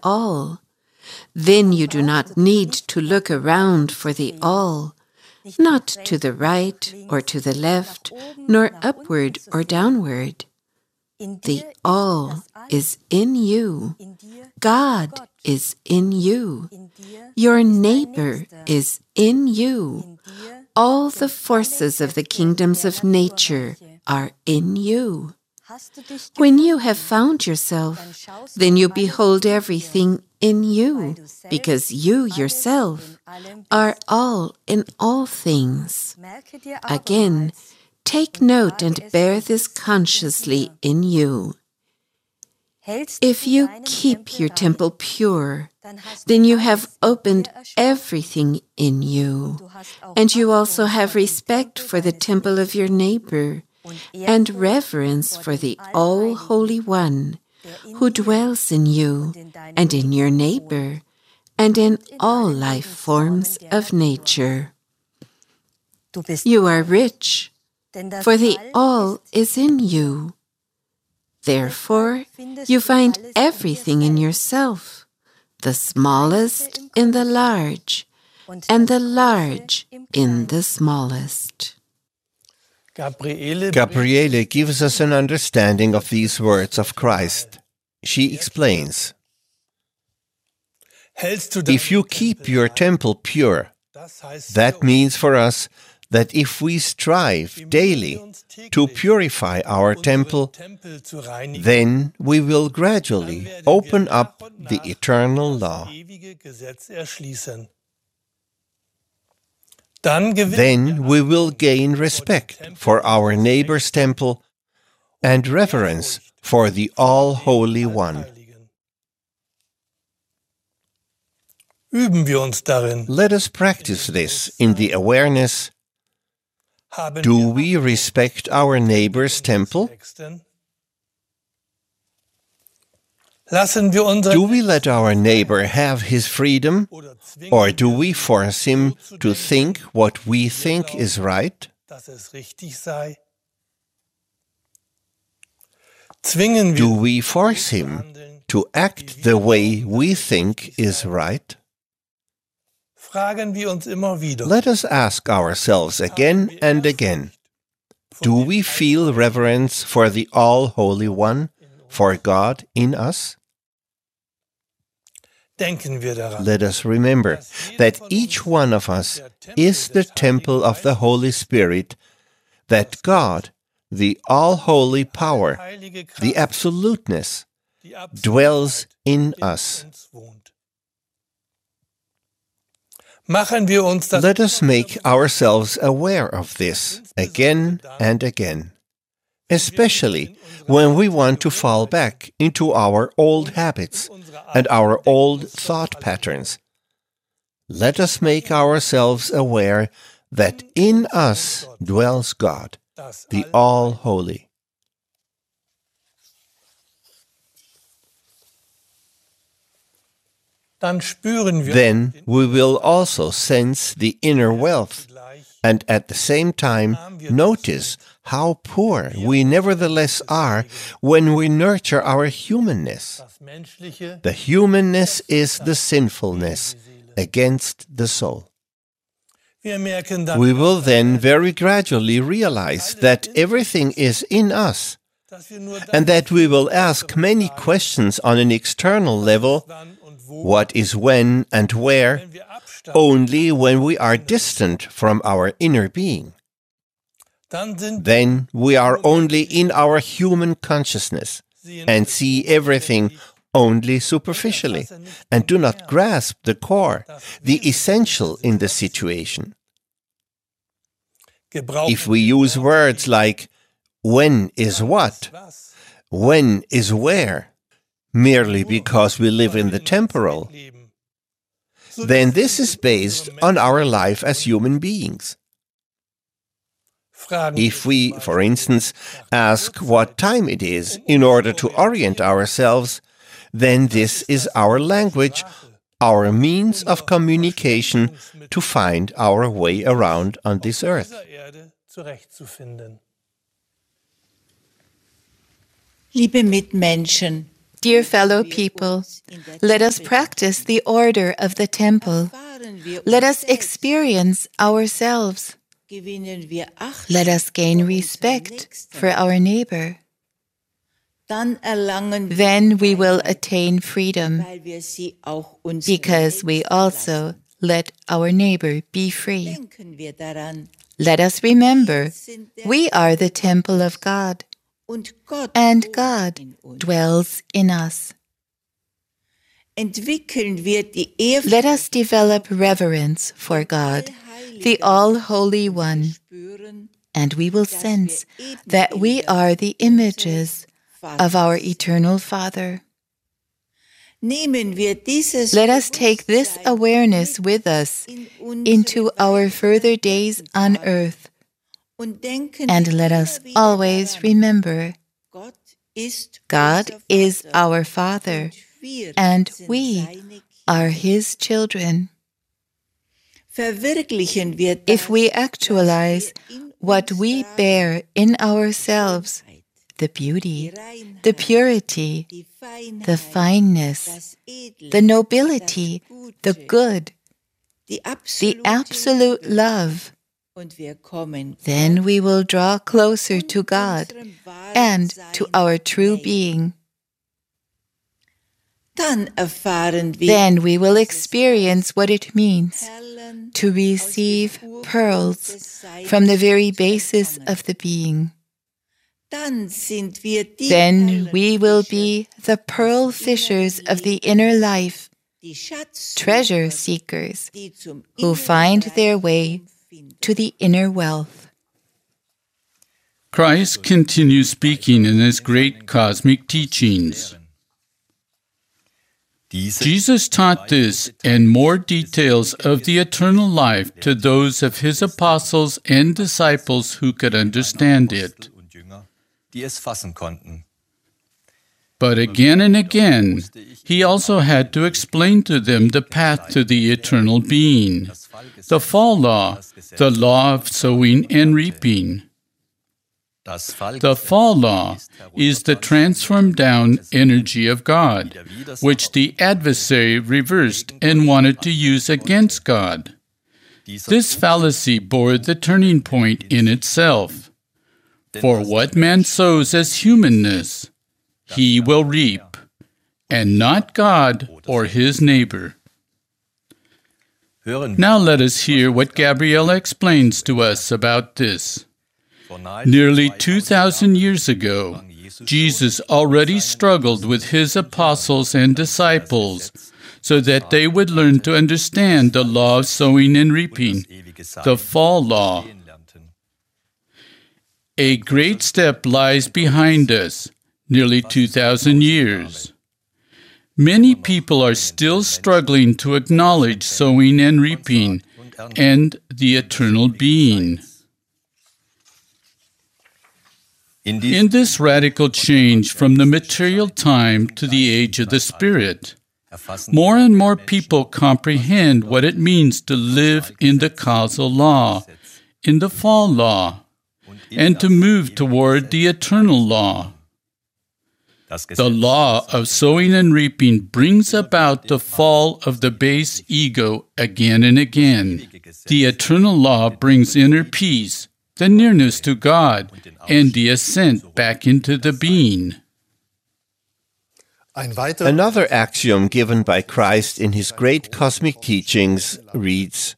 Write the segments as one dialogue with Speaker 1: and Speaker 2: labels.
Speaker 1: all. Then you do not need to look around for the all, not to the right or to the left, nor upward or downward. The all is in you. God is in you. Your neighbor is in you. All the forces of the kingdoms of nature are in you. When you have found yourself, then you behold everything in you, because you yourself are all in all things. Again, take note and bear this consciously in you. If you keep your temple pure, then you have opened everything in you, and you also have respect for the temple of your neighbor, and reverence for the All-Holy One, who dwells in you, and in your neighbor, and in all life forms of nature. You are rich, for the all is in you. Therefore, you find everything in yourself, the smallest in the large, and the large in the smallest.
Speaker 2: Gabriele gives us an understanding of these words of Christ. She explains, if you keep your temple pure, that means for us that if we strive daily to purify our temple, then we will gradually open up the eternal law. Then we will gain respect for our neighbor's temple and reverence for the All-Holy One. Let us practice this in the awareness: do we respect our neighbor's temple? Do we let our neighbor have his freedom, or do we force him to think what we think is right? Do we force him to act the way we think is right? Let us ask ourselves again and again, do we feel reverence for the All-Holy One, for God in us? Let us remember that each one of us is the temple of the Holy Spirit, that God, the all-holy power, the absoluteness, dwells in us. Let us make ourselves aware of this again and again, especially when we want to fall back into our old habits and our old thought patterns. Let us make ourselves aware that in us dwells God, the All-Holy. Then we will also sense the inner wealth, and at the same time notice how poor we nevertheless are when we nurture our humanness. The humanness is the sinfulness against the soul. We will then very gradually realize that everything is in us, and that we will ask many questions on an external level: what is when and where, only when we are distant from our inner being. Then we are only in our human consciousness and see everything only superficially and do not grasp the core, the essential in the situation. If we use words like when is what, when is where, merely because we live in the temporal, then this is based on our life as human beings. If we, for instance, ask what time it is in order to orient ourselves, then this is our language, our means of communication to find our way around on this earth.
Speaker 3: Liebe Mitmenschen, Dear fellow people, let us practice the order of the temple. Let us experience ourselves. Let us gain respect for our neighbor. Then we will attain freedom, because we also let our neighbor be free. Let us remember, we are the temple of God, and God dwells in us. Let us develop reverence for God, the All-Holy One, and we will sense that we are the images of our eternal Father. Let us take this awareness with us into our further days on earth, and let us always remember, God is our Father, and we are His children. If we actualize what we bear in ourselves, the beauty, the purity, the fineness, the nobility, the good, the absolute love, then we will draw closer to God and to our true being. Then we will experience what it means to receive pearls from the very basis of the being. Then we will be the pearl fishers of the inner life, treasure seekers who find their way to the inner wealth.
Speaker 4: Christ continues speaking in His great cosmic teachings. Jesus taught this and more details of the eternal life to those of His apostles and disciples who could understand it. But again and again, He also had to explain to them the path to the eternal being, the fall law, the law of sowing and reaping. The fall law is the transformed down energy of God, which the adversary reversed and wanted to use against God. This fallacy bore the turning point in itself. For what man sows as humanness, he will reap, and not God or his neighbor. Now let us hear what Gabriela explains to us about this. Nearly 2,000 years ago, Jesus already struggled with His apostles and disciples so that they would learn to understand the law of sowing and reaping, the fall law. A great step lies behind us, nearly 2,000 years. Many people are still struggling to acknowledge sowing and reaping and the eternal being. In this radical change from the material time to the age of the Spirit, more and more people comprehend what it means to live in the causal law, in the fall law, and to move toward the eternal law. The law of sowing and reaping brings about the fall of the base ego again and again. The eternal law brings inner peace, the nearness to God, and the ascent back into the being.
Speaker 2: Another axiom given by Christ in His great cosmic teachings reads,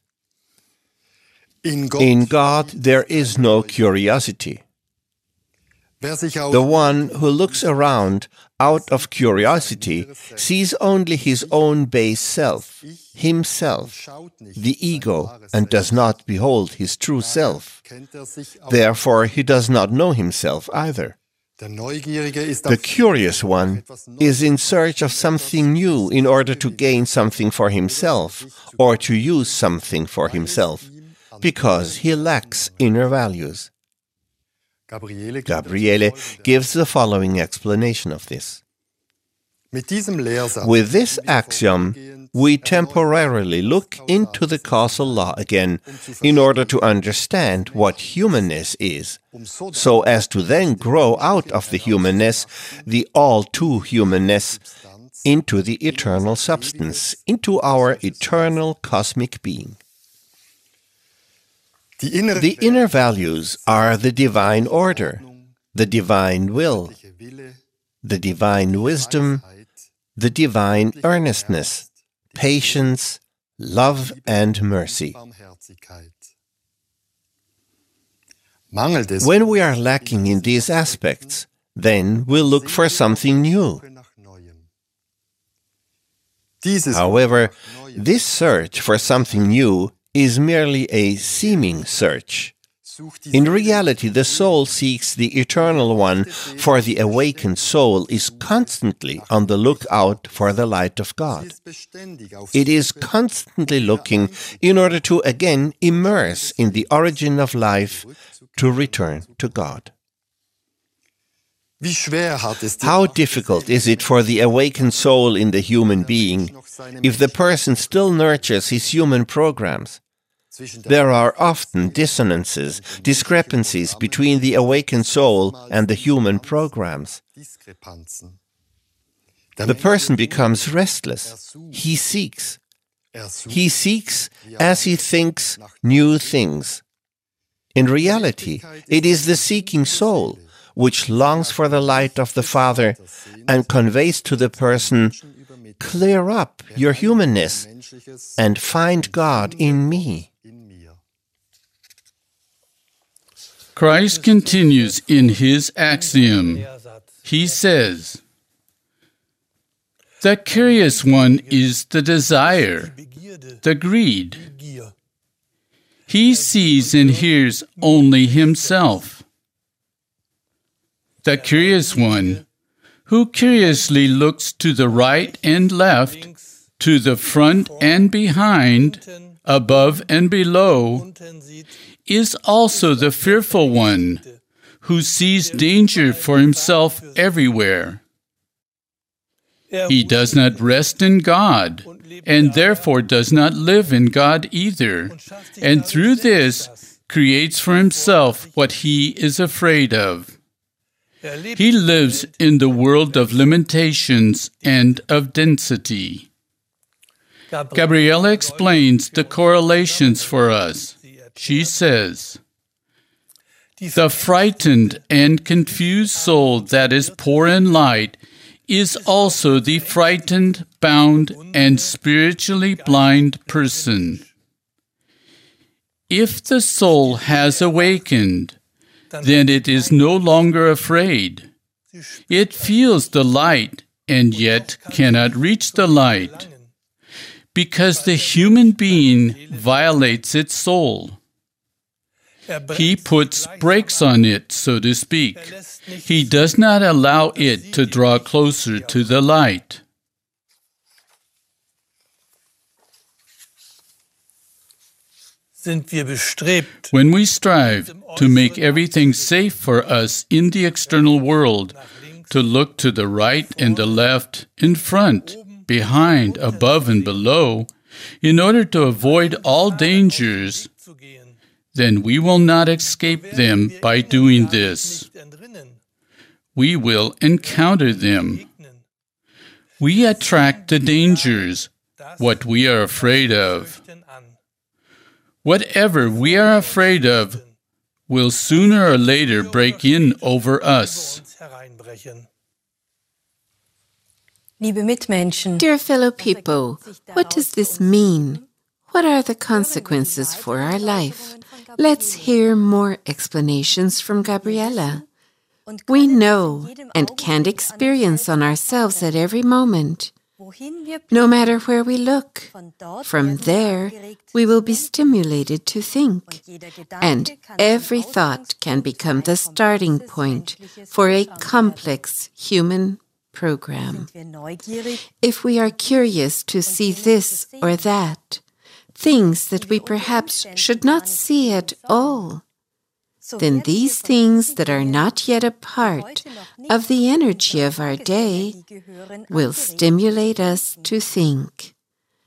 Speaker 2: "In God there is no curiosity. The one who looks around out of curiosity sees only his own base self, himself, the ego, and does not behold his true self. Therefore, he does not know himself either. The curious one is in search of something new in order to gain something for himself or to use something for himself, because he lacks inner values." Gabriele gives the following explanation of this. With this axiom, we temporarily look into the causal law again in order to understand what humanness is, so as to then grow out of the humanness, the all-too-humanness, into the eternal substance, into our eternal cosmic being. The inner values are the divine order, the divine will, the divine wisdom, the divine earnestness, patience, love, and mercy. When we are lacking in these aspects, then we'll look for something new. However, this search for something new is merely a seeming search. In reality, the soul seeks the Eternal One, for the awakened soul is constantly on the lookout for the light of God. It is constantly looking in order to again immerse in the origin of life, to return to God. How difficult is it for the awakened soul in the human being if the person still nurtures his human programs? There are often dissonances, discrepancies between the awakened soul and the human programs. The person becomes restless. He seeks. He seeks as he thinks new things. In reality, it is the seeking soul which longs for the light of the Father and conveys to the person, "Clear up your humanness and find God in me."
Speaker 4: Christ continues in his axiom. He says, "The curious one is the desire, the greed. He sees and hears only himself. The curious one, who curiously looks to the right and left, to the front and behind, above and below, is also the fearful one, who sees danger for himself everywhere. He does not rest in God, and therefore does not live in God either, and through this creates for himself what he is afraid of. He lives in the world of limitations and of density." Gabriela explains the correlations for us. She says, "The frightened and confused soul that is poor in light is also the frightened, bound, and spiritually blind person. If the soul has awakened, then it is no longer afraid. It feels the light and yet cannot reach the light, because the human being violates its soul. He puts brakes on it, so to speak. He does not allow it to draw closer to the light." When we strive to make everything safe for us in the external world, to look to the right and the left, in front, behind, above and below, in order to avoid all dangers, then we will not escape them by doing this. We will encounter them. We attract the dangers, what we are afraid of. Whatever we are afraid of will sooner or later break in over us.
Speaker 1: Dear fellow people, what does this mean? What are the consequences for our life? Let's hear more explanations from Gabriela. We know and can experience on ourselves at every moment. No matter where we look, from there we will be stimulated to think, and every thought can become the starting point for a complex human program. If we are curious to see this or that, things that we perhaps should not see at all, then these things that are not yet a part of the energy of our day will stimulate us to think.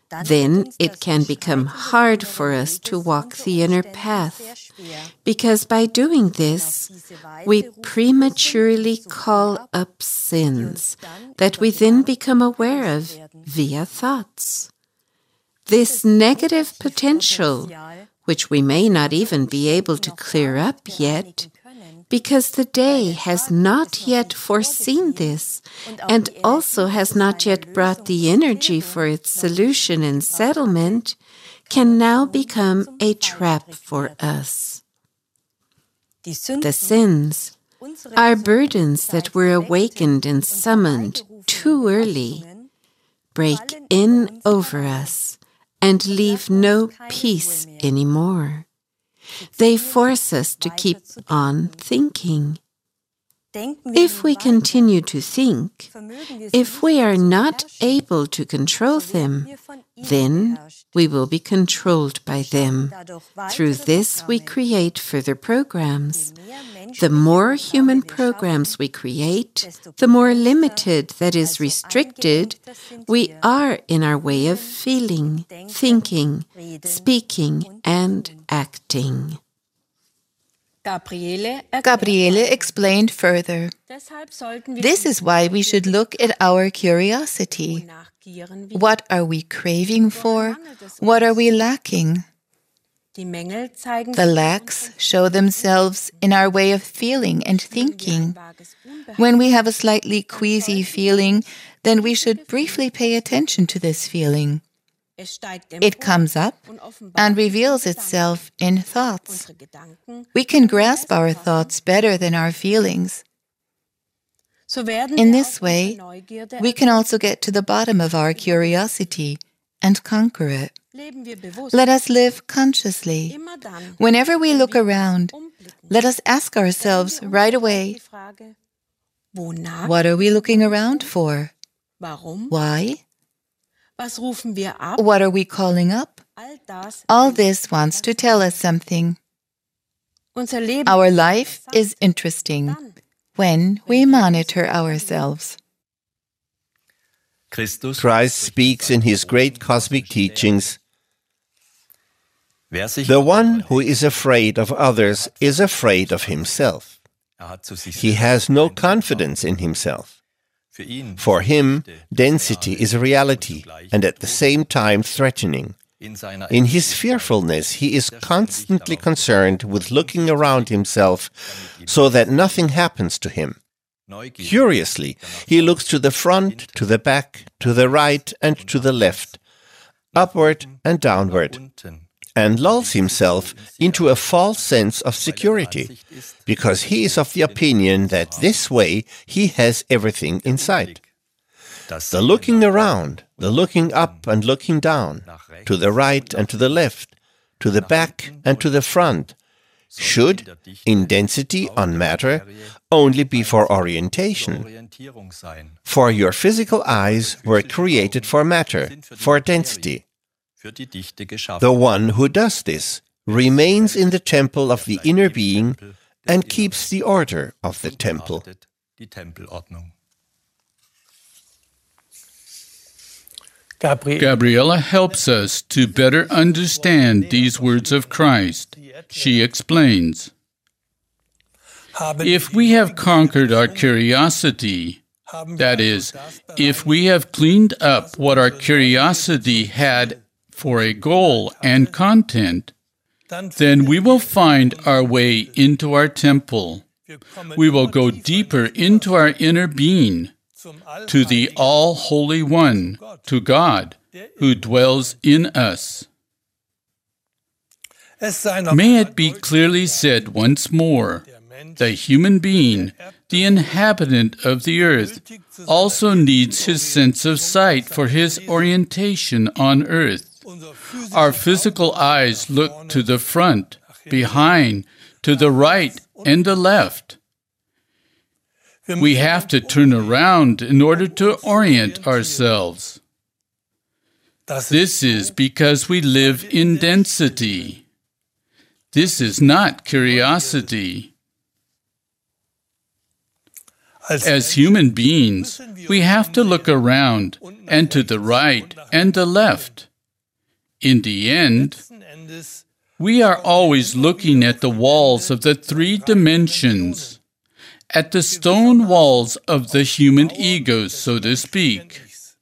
Speaker 1: then it can become hard for us to walk the inner path, because by doing this, we prematurely call up sins that we then become aware of via thoughts. This negative potential, which we may not even be able to clear up yet, because the day has not yet foreseen this and also has not yet brought the energy for its solution and settlement, can now become a trap for us. The sins are burdens that were awakened and summoned too early, break in over us, and leave no peace anymore. They force us to keep on thinking. If we continue to think, if we are not able to control them, then we will be controlled by them. Through this, we create further programs. The more human programs we create, the more limited, that is, restricted, we are in our way of feeling, thinking, speaking, and acting.
Speaker 3: Gabriele explained further. This is why we should look at our curiosity. What are we craving for? What are we lacking? The lacks show themselves in our way of feeling and thinking. When we have a slightly queasy feeling, then we should briefly pay attention to this feeling. It comes up and reveals itself in thoughts. We can grasp our thoughts better than our feelings. In this way, we can also get to the bottom of our curiosity and conquer it. Let us live consciously. Whenever we look around, let us ask ourselves right away, what are we looking around for? Why? What are we calling up? All this wants to tell us something. Our life is interesting when we monitor ourselves.
Speaker 2: Christ speaks in his great cosmic teachings, "The one who is afraid of others is afraid of himself. He has no confidence in himself. For him, density is a reality and at the same time threatening. In his fearfulness, he is constantly concerned with looking around himself so that nothing happens to him. Curiously, he looks to the front, to the back, to the right and to the left, upward and downward, and lulls himself into a false sense of security, because he is of the opinion that this way he has everything in sight. The looking around, the looking up and looking down, to the right and to the left, to the back and to the front, should, in density on matter, only be for orientation. For your physical eyes were created for matter, for density. The one who does this remains in the temple of the inner being and keeps the order of the temple."
Speaker 4: Gabriela helps us to better understand these words of Christ. She explains, if we have conquered our curiosity, that is, if we have cleaned up what our curiosity had for a goal and content, then we will find our way into our temple. We will go deeper into our inner being, to the All-Holy One, to God, who dwells in us. May it be clearly said once more, the human being, the inhabitant of the earth, also needs his sense of sight for his orientation on earth. Our physical eyes look to the front, behind, to the right and the left. We have to turn around in order to orient ourselves. This is because we live in density. This is not curiosity. As human beings, we have to look around and to the right and the left. In the end, we are always looking at the walls of the three dimensions, at the stone walls of the human ego, so to speak.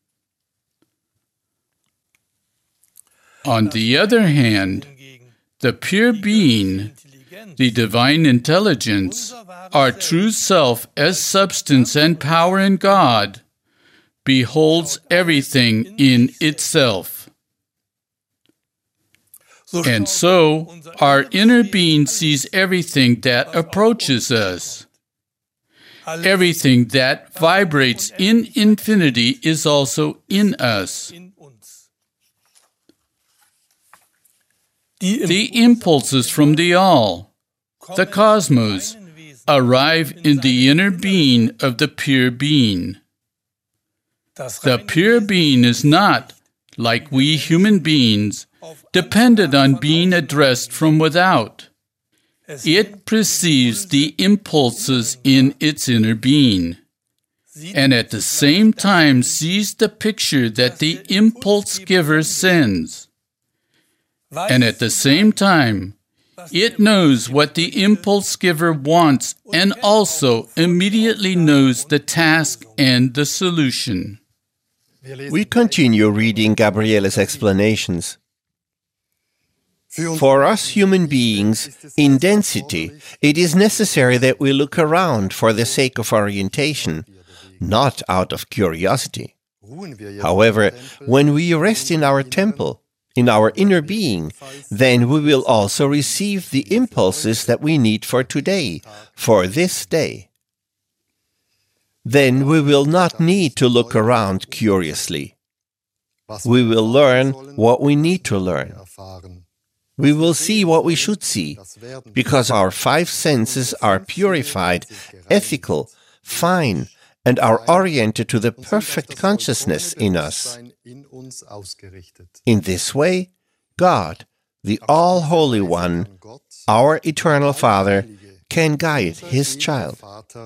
Speaker 4: On the other hand, the pure being, the divine intelligence, our true self as substance and power in God, beholds everything in itself. And so, our inner being sees everything that approaches us. Everything that vibrates in infinity is also in us. The impulses from the All, the cosmos, arrive in the inner being of the pure being. The pure being is not, like we human beings, dependent on being addressed from without. It perceives the impulses in its inner being, and at the same time sees the picture that the impulse giver sends. And at the same time, it knows what the impulse giver wants and also immediately knows the task and the solution.
Speaker 2: We continue reading Gabriele's explanations. For us human beings, in density, it is necessary that we look around for the sake of orientation, not out of curiosity. However, when we rest in our temple, in our inner being, then we will also receive the impulses that we need for today, for this day. Then we will not need to look around curiously. We will learn what we need to learn. We will see what we should see, because our five senses are purified, ethical, fine, and are oriented to the perfect consciousness in us. In this way, God, the All-Holy One, our Eternal Father, can guide His child.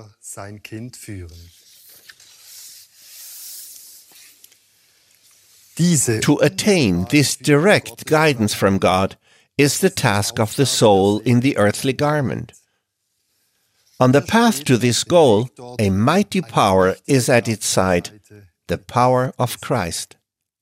Speaker 2: To attain this direct guidance from God is the task of the soul in the earthly garment. On the path to this goal, a mighty power is at its side, the power of Christ.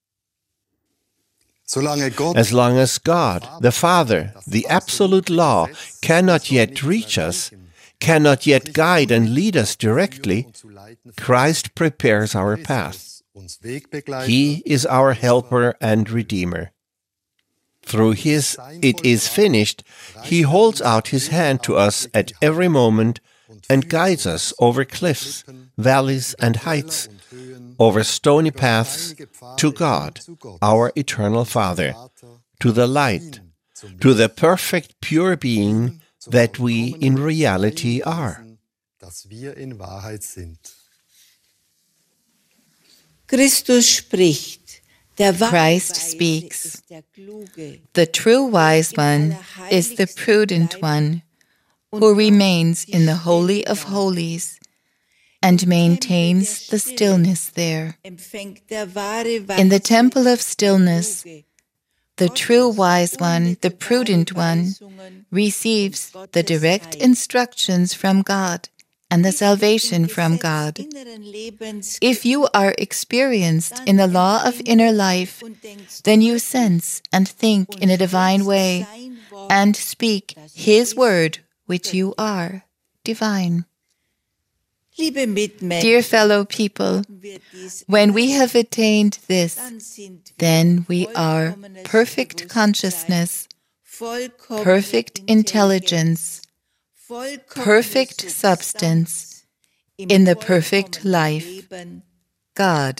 Speaker 2: As long as God, the Father, the absolute law, cannot yet reach us, cannot yet guide and lead us directly, Christ prepares our path. He is our helper and redeemer. Through His "it is finished," He holds out His hand to us at every moment and guides us over cliffs, valleys, and heights, over stony paths, to God, our Eternal Father, to the light, to the perfect pure being that we in reality are.
Speaker 3: Christ speaks. The true wise one is the prudent one, who remains in the Holy of Holies and maintains the stillness there. In the temple of stillness, the true wise one, the prudent one, receives the direct instructions from God and the salvation from God. If you are experienced in the law of inner life, then you sense and think in a divine way and speak His word, which you are, divine. Dear fellow people, when we have attained this, then we are perfect consciousness, perfect intelligence, perfect substance, in the perfect life, God.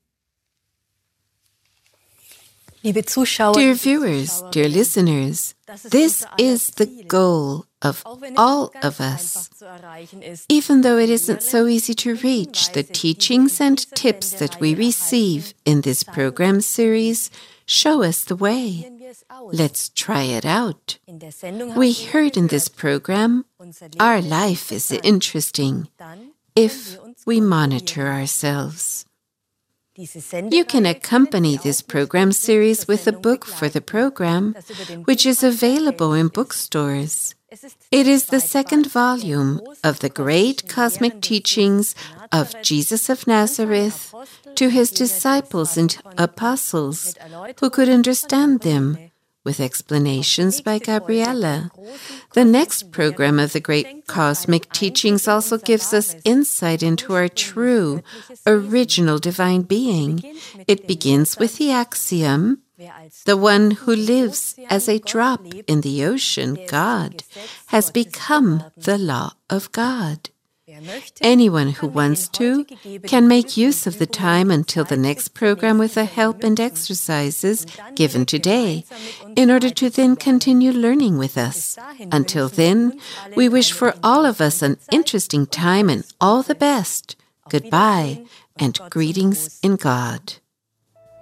Speaker 1: Dear viewers, dear listeners, this is the goal of all of us. Even though it isn't so easy to reach, the teachings and tips that we receive in this program series show us the way. Let's try it out. We heard in this program, our life is interesting if we monitor ourselves. You can accompany this program series with a book for the program, which is available in bookstores. It is the second volume of the great cosmic teachings of Jesus of Nazareth to his disciples and apostles, who could understand them, with explanations by Gabriella. The next program of the Great Cosmic Teachings also gives us insight into our true, original divine being. It begins with the axiom, the one who lives as a drop in the ocean, God, has become the law of God. Anyone who wants to can make use of the time until the next program with the help and exercises given today, in order to then continue learning with us. Until then, we wish for all of us an interesting time and all the best. Goodbye and greetings in God.